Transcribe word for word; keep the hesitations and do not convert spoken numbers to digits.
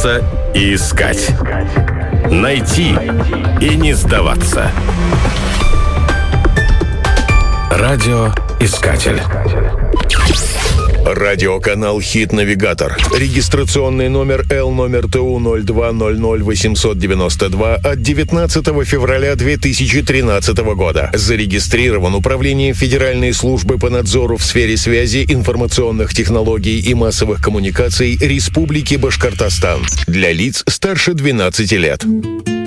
бояться и искать. Найти и не сдаваться. Радиоискатель. Радиоканал «Хит-навигатор». Регистрационный номер Л номер Т У ноль два ноль ноль восемьсот девяносто два от девятнадцатого февраля две тысячи тринадцатого года. Зарегистрирован Управлением Федеральной службы по надзору в сфере связи, информационных технологий и массовых коммуникаций Республики Башкортостан. Для лиц старше двенадцати лет.